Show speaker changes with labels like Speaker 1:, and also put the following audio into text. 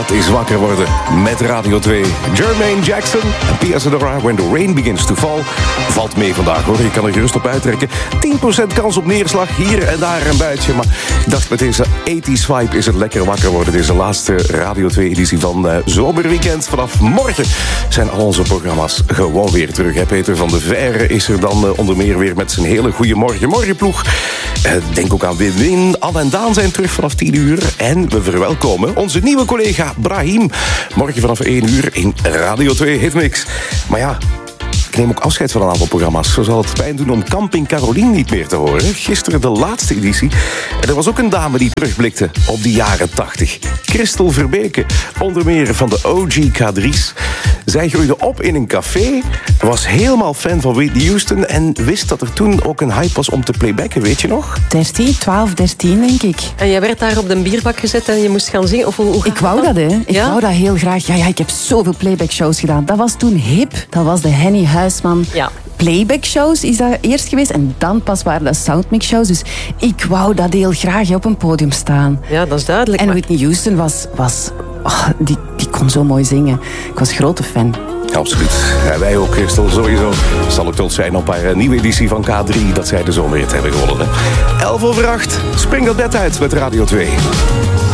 Speaker 1: is wakker worden met Radio 2. Jermaine Jackson en Pia Zadora, When the Rain Begins to Fall. Valt mee vandaag hoor, je kan er gerust op uittrekken. 10% kans op neerslag, hier en daar een buitje. Maar ik dacht met deze 80s vibe is het lekker wakker worden. Deze laatste Radio 2-editie van Zomerweekend. Vanaf morgen zijn al onze programma's gewoon weer terug. Hè? Peter van der Veire is er dan onder meer weer met zijn hele goede morgenploeg. Denk ook aan Win-Win. Anne en Daan zijn terug vanaf 10 uur. En we verwelkomen onze nieuwe collega Brahim. Morgen vanaf 1 uur in Radio 2 Hitmix. Maar ja, ik neem ook afscheid van een aantal programma's. Zo zal het pijn doen om Camping Caroline niet meer te horen. Gisteren de laatste editie. En er was ook een dame die terugblikte op die jaren 80. Christel Verbeke, onder meer van de OG K3's. Zij groeide op in een café, was helemaal fan van Whitney Houston en wist dat er toen ook een hype was om te playbacken, weet je nog?
Speaker 2: 12, 13 denk ik.
Speaker 3: En jij werd daar op de bierbak gezet en je moest gaan zingen? Of hoe
Speaker 2: ik wou dat, hè. Ik wou dat heel graag. Ja, ik heb zoveel playback-shows gedaan. Dat was toen hip. Dat was de Henny Huisman... Ja. Playback-shows is dat eerst geweest en dan pas waren dat soundmix-shows. Dus ik wou dat heel graag op een podium staan.
Speaker 3: Ja, dat is duidelijk.
Speaker 2: En Whitney Houston die kon zo mooi zingen. Ik was grote fan.
Speaker 1: Absoluut. Ja, wij ook, Christel, sowieso. Zal ook trots zijn op haar nieuwe editie van K3... dat zij de zomerrit hebben gewonnen. 7:11, spring dat bed uit met Radio 2.